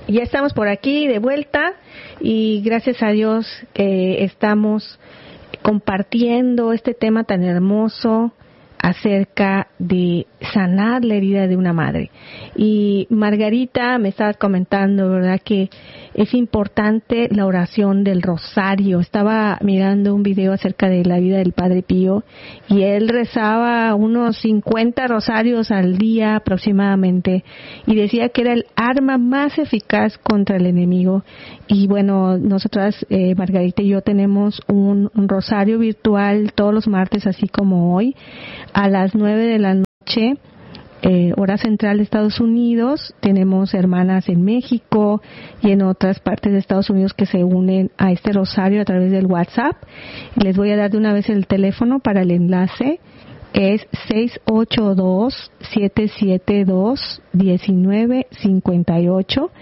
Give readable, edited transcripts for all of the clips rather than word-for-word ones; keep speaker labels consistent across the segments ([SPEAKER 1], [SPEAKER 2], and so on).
[SPEAKER 1] Ya estamos por aquí de vuelta y gracias a Dios estamos compartiendo este tema tan hermoso acerca de sanar la herida de una madre. Y Margarita me estaba comentando, ¿verdad?, que es importante la oración del rosario. Estaba mirando un video acerca de la vida del Padre Pío y él rezaba unos 50 rosarios al día aproximadamente y decía que era el arma más eficaz contra el enemigo. Y bueno, nosotras, Margarita y yo, tenemos un rosario virtual todos los martes, así como hoy, a las 9 de la noche, hora central de Estados Unidos. Tenemos hermanas en México y en otras partes de Estados Unidos que se unen a este rosario a través del WhatsApp. Les voy a dar de una vez el teléfono para el enlace. Es 682-772-1958.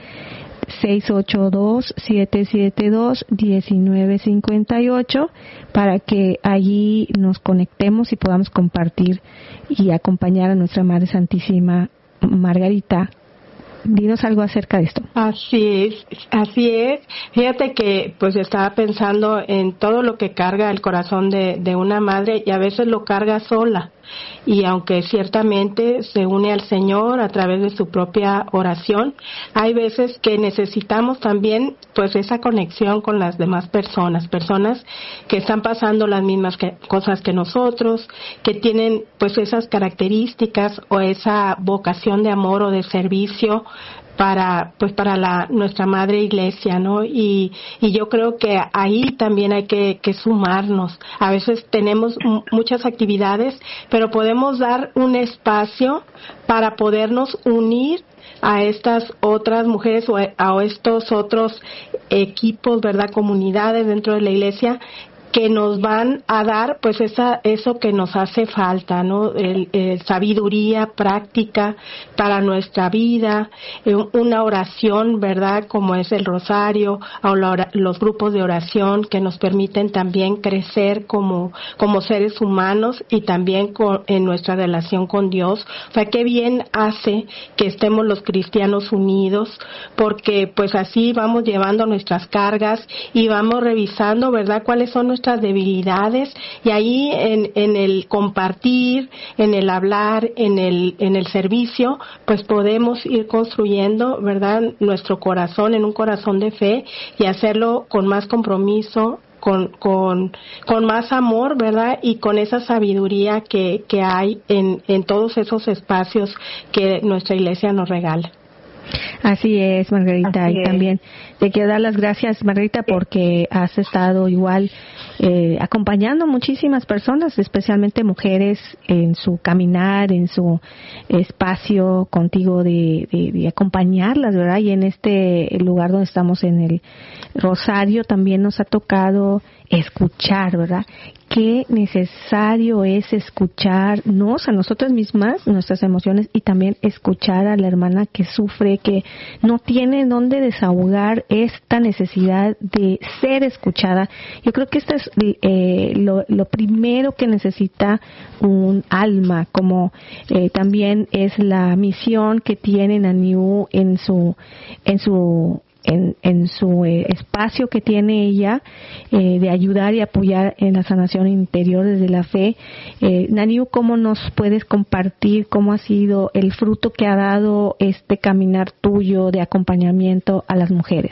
[SPEAKER 1] 682-772-1958 para que allí nos conectemos y podamos compartir y acompañar a nuestra Madre Santísima. Margarita, dinos algo acerca de esto.
[SPEAKER 2] Así es. Fíjate que pues estaba pensando en todo lo que carga el corazón de una madre y a veces lo carga sola. Y aunque ciertamente se une al Señor a través de su propia oración, hay veces que necesitamos también pues esa conexión con las demás personas que están pasando las mismas cosas que nosotros, que tienen pues esas características o esa vocación de amor o de servicio para nuestra madre iglesia, ¿no? Y yo creo que ahí también hay que sumarnos. A veces tenemos muchas actividades, pero podemos dar un espacio para podernos unir a estas otras mujeres o a estos otros equipos, ¿verdad? Comunidades dentro de la iglesia que nos van a dar pues eso que nos hace falta, ¿no? Sabiduría práctica para nuestra vida, una oración, ¿verdad?, como es el rosario o los grupos de oración que nos permiten también crecer como seres humanos y también en nuestra relación con Dios. O sea, qué bien hace que estemos los cristianos unidos, porque pues así vamos llevando nuestras cargas y vamos revisando, ¿verdad?, cuáles son nuestras debilidades, y ahí en el compartir, en el hablar, en el servicio, pues podemos ir construyendo, ¿verdad?, nuestro corazón en un corazón de fe y hacerlo con más compromiso, con más amor, ¿verdad?, y con esa sabiduría que hay en todos esos espacios que nuestra iglesia nos regala.
[SPEAKER 1] Así es, Margarita. Así y es. También te quiero dar las gracias, Margarita, porque has estado igual acompañando a muchísimas personas, especialmente mujeres, en su caminar, en su espacio contigo de acompañarlas, ¿verdad? Y en este lugar donde estamos en el Rosario también nos ha tocado escuchar, ¿verdad? Qué necesario es escucharnos a nosotras mismas, nuestras emociones, y también escuchar a la hermana que sufre, que no tiene dónde desahogar esta necesidad de ser escuchada. Yo creo que esto es lo primero que necesita un alma, como también es la misión que tiene Naniu en su espacio que tiene ella de ayudar y apoyar en la sanación interior desde la fe. Naniu, ¿cómo nos puedes compartir cómo ha sido el fruto que ha dado este caminar tuyo de acompañamiento a las mujeres?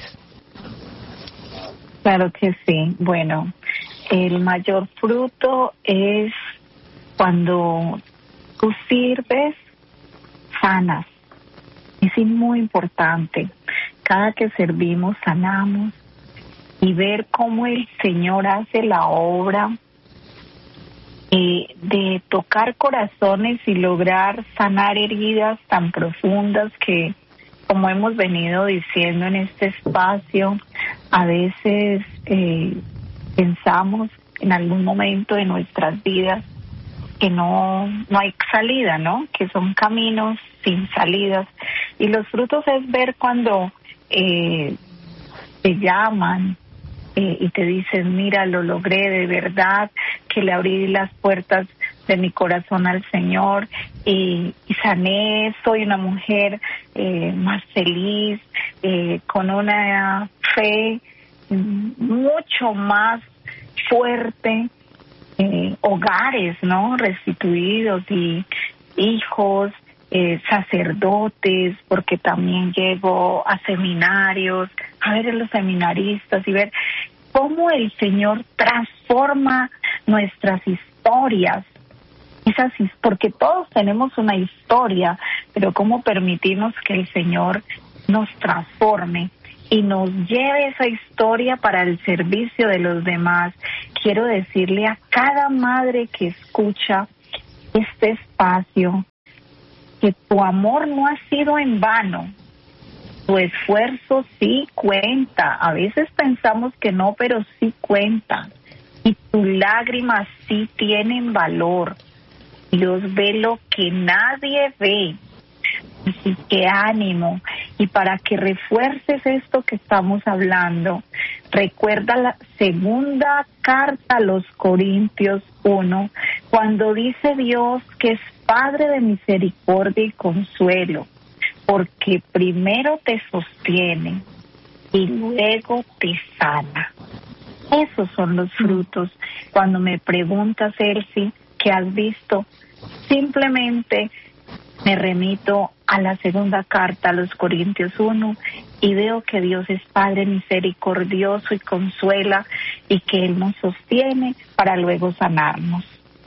[SPEAKER 3] Claro que sí. Bueno, el mayor fruto es cuando tú sirves, sanas. Es muy importante. Cada que servimos, sanamos, y ver cómo el Señor hace la obra de tocar corazones y lograr sanar heridas tan profundas que, como hemos venido diciendo en este espacio, a veces pensamos en algún momento de nuestras vidas que no hay salida, ¿no? Que son caminos sin salidas. Y los frutos es ver cuando te llaman y te dicen, mira, lo logré, de verdad, que le abrí las puertas de mi corazón al Señor y sané, soy una mujer más feliz, con una fe mucho más fuerte, hogares, ¿no?, restituidos y hijos, sacerdotes, porque también llego a seminarios, a ver a los seminaristas y ver cómo el Señor transforma nuestras historias, porque todos tenemos una historia, pero cómo permitimos que el Señor nos transforme y nos lleve esa historia para el servicio de los demás. Quiero decirle a cada madre que escucha este espacio que tu amor no ha sido en vano. Tu esfuerzo sí cuenta. A veces pensamos que no, pero sí cuenta. Y tus lágrimas sí tienen valor. Dios ve lo que nadie ve. Así que ánimo. Y para que refuerces esto que estamos hablando, recuerda la segunda carta a los Corintios 1, cuando dice Dios que es Padre de misericordia y consuelo, porque primero te sostiene y luego te sana. Esos son los frutos. Cuando me preguntas, Elsie, ¿qué has visto? Simplemente me remito a la segunda carta a los Corintios 1 y veo que Dios es Padre misericordioso y consuela y que Él nos sostiene para luego sanarnos.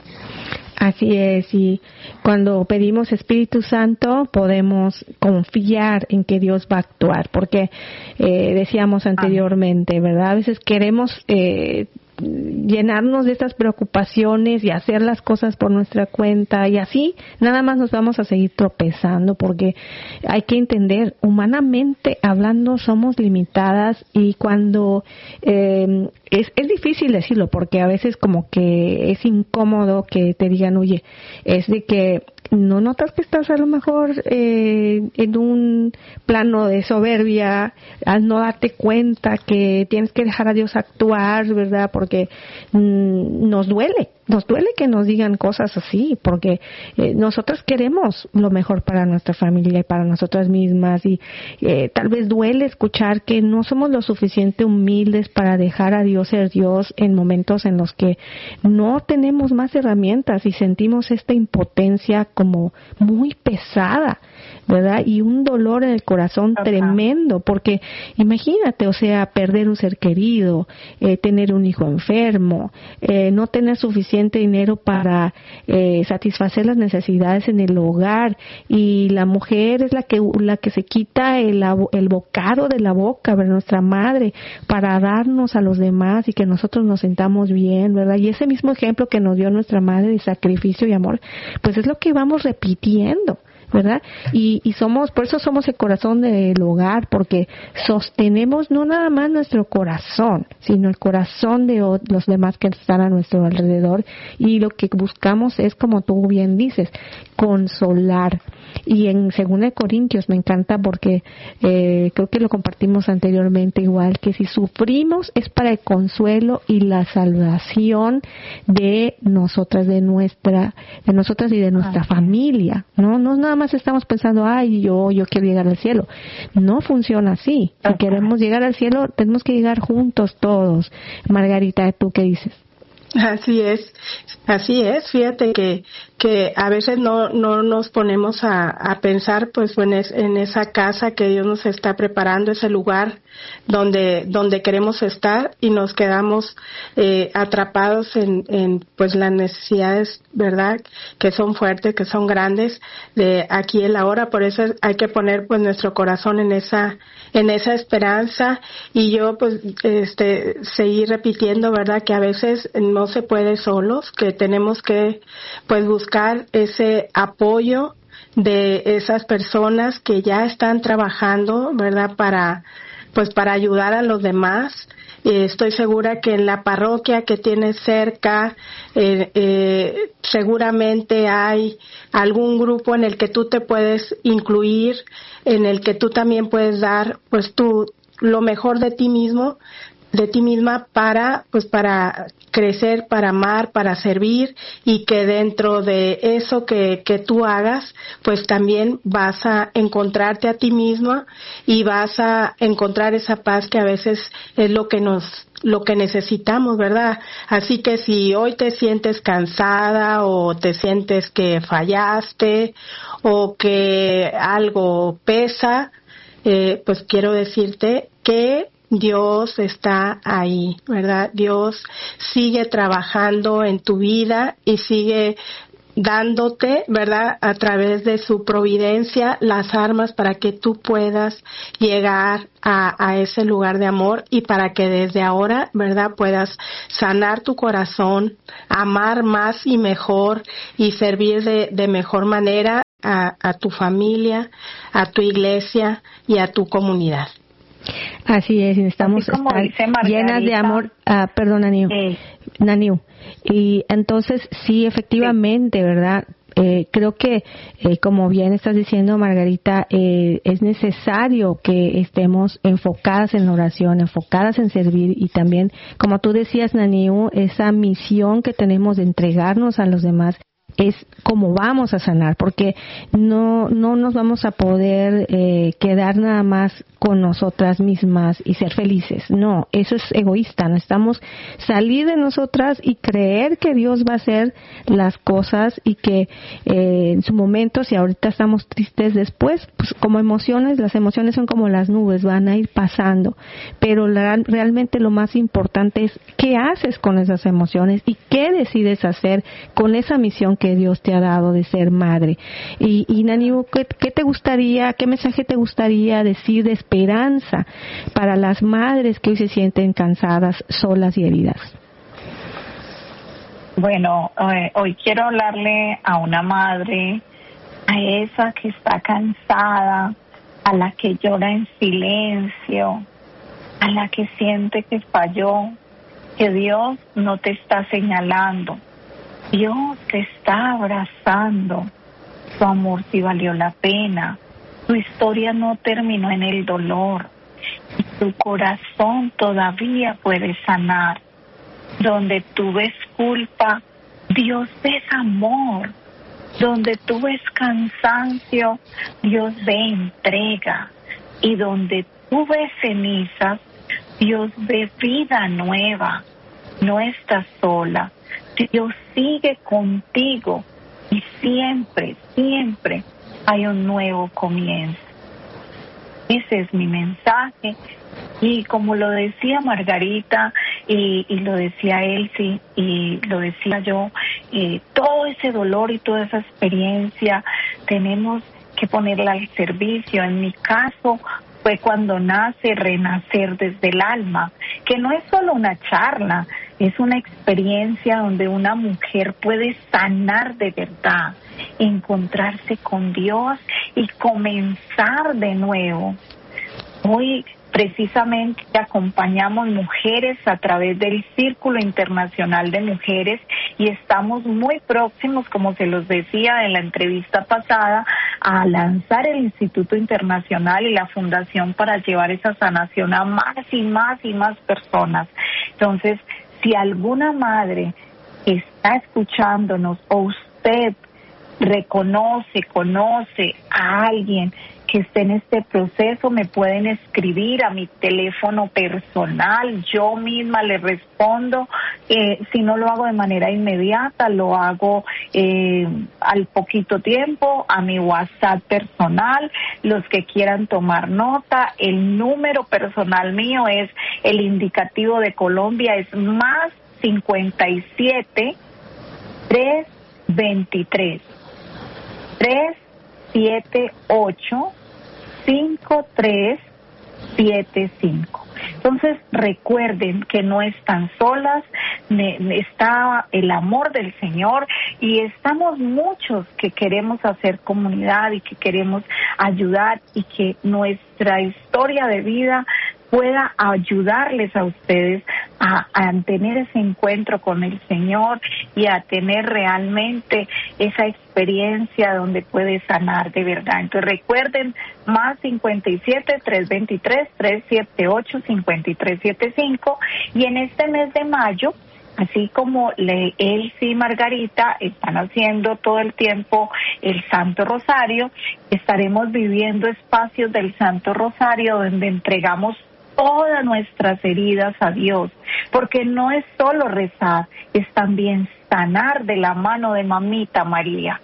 [SPEAKER 1] Así es, y cuando pedimos Espíritu Santo podemos confiar en que Dios va a actuar, porque decíamos anteriormente, ¿verdad? A veces queremos llenarnos de estas preocupaciones y hacer las cosas por nuestra cuenta y así nada más nos vamos a seguir tropezando, porque hay que entender, humanamente hablando somos limitadas y cuando es difícil decirlo porque a veces como que es incómodo que te digan, oye, es de que no notas que estás a lo mejor en un plano de soberbia al no darte cuenta que tienes que dejar a Dios actuar, ¿verdad? Porque nos duele que nos digan cosas así, porque nosotras queremos lo mejor para nuestra familia y para nosotras mismas y tal vez duele escuchar que no somos lo suficiente humildes para dejar a Dios ser Dios en momentos en los que no tenemos más herramientas y sentimos esta impotencia como muy pesada, ¿verdad? Y un dolor en el corazón tremendo, porque imagínate, o sea, perder un ser querido, tener un hijo enfermo, no tener suficiente dinero para satisfacer las necesidades en el hogar, y la mujer es la que se quita el bocado de la boca, ¿verdad? Nuestra madre, para darnos a los demás y que nosotros nos sintamos bien, ¿verdad? Y ese mismo ejemplo que nos dio nuestra madre de sacrificio y amor, pues es lo que vamos repitiendo, ¿verdad? Y por eso somos el corazón del hogar, porque sostenemos no nada más nuestro corazón, sino el corazón de los demás que están a nuestro alrededor, y lo que buscamos es, como tú bien dices, consolar. Y en 2 Corintios me encanta porque creo que lo compartimos anteriormente igual, que si sufrimos es para el consuelo y la salvación de nosotras, de nosotras y de nuestra familia, ¿no? No nada más estamos pensando, ay, yo quiero llegar al cielo. No funciona así. Si queremos llegar al cielo, tenemos que llegar juntos todos. Margarita, ¿tú qué dices?
[SPEAKER 2] Así es. Fíjate que a veces no nos ponemos a pensar, pues, en esa casa que Dios nos está preparando, ese lugar donde queremos estar, y nos quedamos atrapados en pues las necesidades, ¿verdad? Que son fuertes, que son grandes, de aquí en la hora. Por eso hay que poner, pues, nuestro corazón en esa esperanza, y yo, pues, seguir repitiendo, ¿verdad? Que a veces no se puede solos, que tenemos que, pues, buscar ese apoyo de esas personas que ya están trabajando, ¿verdad? Para ayudar a los demás. Estoy segura que en la parroquia que tienes cerca, seguramente hay algún grupo en el que tú te puedes incluir, en el que tú también puedes dar, pues, lo mejor de ti mismo, de ti misma para crecer, para amar, para servir, y que dentro de eso que tú hagas, pues también vas a encontrarte a ti misma y vas a encontrar esa paz que a veces es lo que necesitamos, ¿verdad? Así que si hoy te sientes cansada o te sientes que fallaste o que algo pesa, pues quiero decirte que Dios está ahí, ¿verdad? Dios sigue trabajando en tu vida y sigue dándote, ¿verdad?, a través de su providencia las armas para que tú puedas llegar a ese lugar de amor, y para que desde ahora, ¿verdad?, puedas sanar tu corazón, amar más y mejor y servir de mejor manera a tu familia, a tu iglesia y a tu comunidad.
[SPEAKER 1] Así es, necesitamos estar llenas de amor. Perdón, Naniu. Y entonces, sí, efectivamente, ¿verdad? Creo que, como bien estás diciendo, Margarita, es necesario que estemos enfocadas en la oración, enfocadas en servir, y también, como tú decías, Naniu, esa misión que tenemos de entregarnos a los demás es como vamos a sanar, porque no nos vamos a poder quedar nada más con nosotras mismas y ser felices. No, eso es egoísta. Necesitamos salir de nosotras y creer que Dios va a hacer las cosas, y que en su momento, si ahorita estamos tristes, después, pues como emociones, las emociones son como las nubes, van a ir pasando, pero realmente lo más importante es qué haces con esas emociones y qué decides hacer con esa misión que Dios te ha dado de ser madre. Y Naniu, ¿qué te gustaría, qué mensaje te gustaría decir de esperanza para las madres que hoy se sienten cansadas, solas y heridas?
[SPEAKER 3] Bueno, hoy quiero hablarle a una madre, a esa que está cansada, a la que llora en silencio, a la que siente que falló, que Dios no te está señalando. Dios te está abrazando. Tu amor sí valió la pena. Tu historia no terminó en el dolor. Y tu corazón todavía puede sanar. Donde tú ves culpa, Dios ves amor. Donde tú ves cansancio, Dios ve entrega. Y donde tú ves cenizas, Dios ve vida nueva. No estás sola. Dios sigue contigo, y siempre, siempre hay un nuevo comienzo. Ese es mi mensaje. Y como lo decía Margarita, y lo decía Elsie, y lo decía yo, todo ese dolor y toda esa experiencia tenemos que ponerla al servicio. En mi caso fue cuando nace Renacer desde el Alma, que no es solo una charla, es una experiencia donde una mujer puede sanar de verdad, encontrarse con Dios y comenzar de nuevo. Hoy precisamente acompañamos mujeres a través del Círculo Internacional de Mujeres, y estamos muy próximos, como se los decía en la entrevista pasada, a lanzar el Instituto Internacional y la Fundación para llevar esa sanación a más y más y más personas. Entonces, si alguna madre está escuchándonos, o usted conoce a alguien que esté en este proceso, me pueden escribir a mi teléfono personal. Yo misma le respondo. Si no lo hago de manera inmediata, lo hago al poquito tiempo a mi WhatsApp personal. Los que quieran tomar nota, el número personal mío es el indicativo de Colombia, es más 57 323 378 5375. Entonces recuerden que no están solas, está el amor del Señor, y estamos muchos que queremos hacer comunidad y que queremos ayudar, y que nuestra historia de vida pueda ayudarles a ustedes a tener ese encuentro con el Señor y a tener realmente esa experiencia donde puede sanar de verdad. Entonces recuerden, más 57-323-378-5375, y en este mes de mayo, así como Elsie y Margarita están haciendo todo el tiempo el Santo Rosario, estaremos viviendo espacios del Santo Rosario donde entregamos todas nuestras heridas a Dios, porque no es solo rezar, es también sanar de la mano de Mamita María.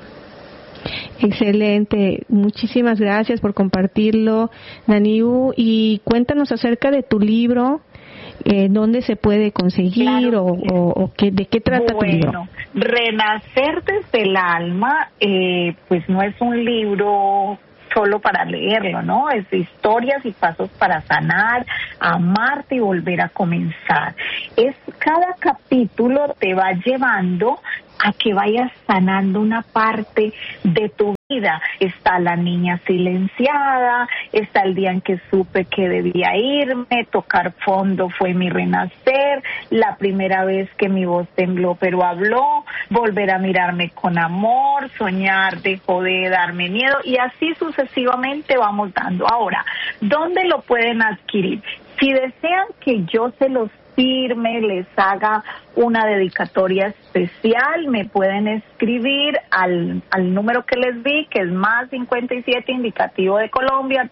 [SPEAKER 1] Excelente, muchísimas gracias por compartirlo, Naniu, y cuéntanos acerca de tu libro. ¿Dónde se puede conseguir? Claro, o de qué trata tu libro?
[SPEAKER 3] Bueno, Renacer desde el alma, pues no es un libro solo para leerlo, ¿no? Es de historias y pasos para sanar, amarte y volver a comenzar. Cada capítulo te va llevando a que vayas sanando una parte de tu vida. Está la niña silenciada, está el día en que supe que debía irme, tocar fondo fue mi renacer, la primera vez que mi voz tembló pero habló, volver a mirarme con amor, soñar dejó de darme miedo, y así sucesivamente vamos dando. Ahora, ¿dónde lo pueden adquirir? Si desean que yo se los firme, les haga una dedicatoria especial, me pueden escribir al número que les di, que es más 57 indicativo de Colombia,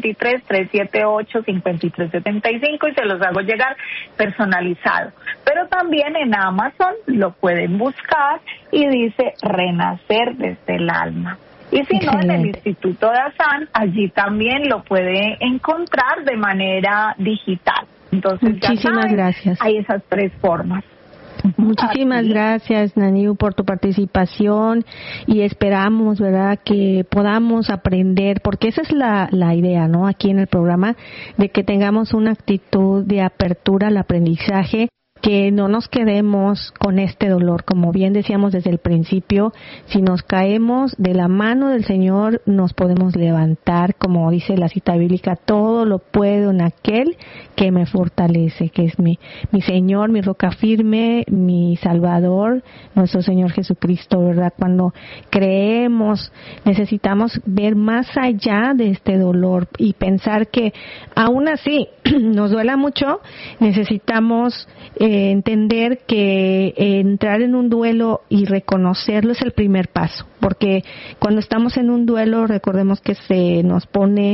[SPEAKER 3] 323-378-5375, y se los hago llegar personalizado. Pero también en Amazon lo pueden buscar y dice Renacer desde el alma. Y si no, en el Instituto de Azán, allí también lo puede encontrar de manera digital. Entonces,
[SPEAKER 1] muchísimas gracias.
[SPEAKER 3] Hay esas tres formas.
[SPEAKER 1] Muchísimas gracias, Naniu, por tu participación, y esperamos, ¿verdad?, que podamos aprender, porque esa es la idea, ¿no?, aquí en el programa, de que tengamos una actitud de apertura al aprendizaje, que no nos quedemos con este dolor. Como bien decíamos desde el principio, si nos caemos de la mano del Señor, nos podemos levantar, como dice la cita bíblica, todo lo puedo en aquel que me fortalece, que es mi Señor, mi roca firme, mi Salvador, nuestro Señor Jesucristo, ¿verdad? Cuando creemos, necesitamos ver más allá de este dolor y pensar que aún así nos duela mucho, necesitamos entender que entrar en un duelo y reconocerlo es el primer paso, porque cuando estamos en un duelo, recordemos que se nos pone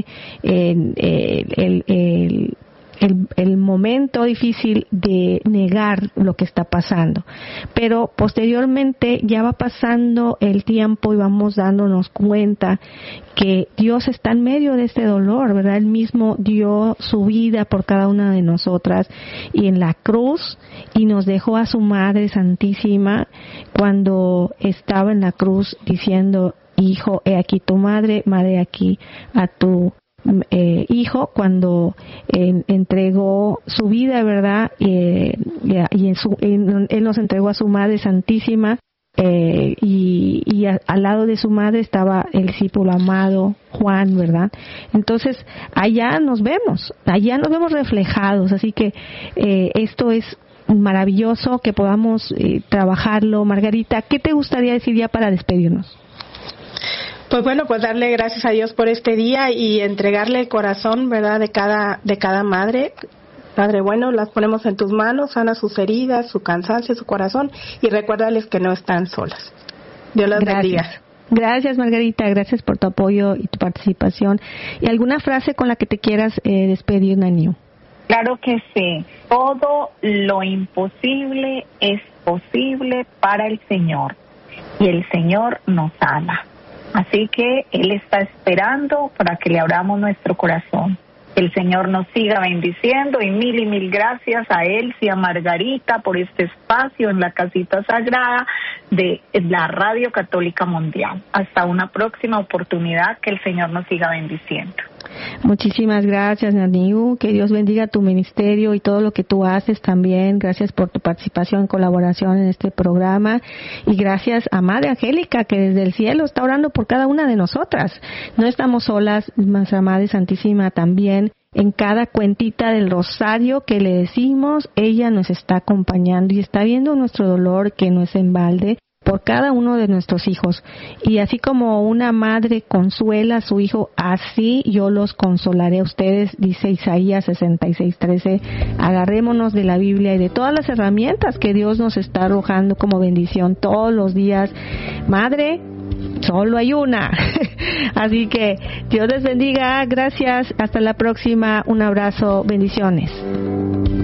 [SPEAKER 1] el momento difícil de negar lo que está pasando, pero posteriormente ya va pasando el tiempo y vamos dándonos cuenta que Dios está en medio de este dolor, ¿verdad? Él mismo dio su vida por cada una de nosotras y en la cruz, y nos dejó a su Madre Santísima cuando estaba en la cruz diciendo: hijo, he aquí tu madre, madre, aquí a tu hijo, cuando entregó su vida, ¿verdad? Y él nos entregó a su Madre Santísima, y al lado de su madre estaba el discípulo amado Juan, ¿verdad? Entonces allá nos vemos reflejados, así que esto es maravilloso que podamos trabajarlo. Margarita, ¿qué te gustaría decir ya para despedirnos?
[SPEAKER 2] Pues bueno, pues darle gracias a Dios por este día y entregarle el corazón, ¿verdad?, de cada madre. Padre bueno, las ponemos en tus manos, sana sus heridas, su cansancio, su corazón, y recuérdales que no están solas. Dios las bendiga.
[SPEAKER 1] Gracias, Margarita, gracias por tu apoyo y tu participación. ¿Y alguna frase con la que te quieras despedir, Naniu?
[SPEAKER 3] Claro que sí. Todo lo imposible es posible para el Señor, y el Señor nos ama. Así que Él está esperando para que le abramos nuestro corazón. Que el Señor nos siga bendiciendo, y mil gracias a Elsie y a Margarita por este espacio en la casita sagrada de la Radio Católica Mundial. Hasta una próxima oportunidad, que el Señor nos siga bendiciendo.
[SPEAKER 1] Muchísimas gracias, Naniu. Que Dios bendiga tu ministerio y todo lo que tú haces también. Gracias por tu participación, colaboración en este programa. Y gracias a Madre Angélica, que desde el cielo está orando por cada una de nosotras. No estamos solas, nuestra Madre Santísima también. En cada cuentita del rosario que le decimos, ella nos está acompañando y está viendo nuestro dolor, que no es en balde, por cada uno de nuestros hijos. Y así como una madre consuela a su hijo, así yo los consolaré a ustedes, dice Isaías 66:13. Agarrémonos de la Biblia y de todas las herramientas que Dios nos está arrojando como bendición todos los días. Madre, solo hay una. Así que Dios les bendiga. Gracias. Hasta la próxima. Un abrazo. Bendiciones.